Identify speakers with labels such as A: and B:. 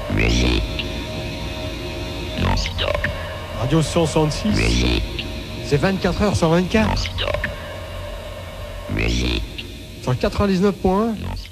A: Radio 166. C'est 24 heures sur 24. Sur 99.1.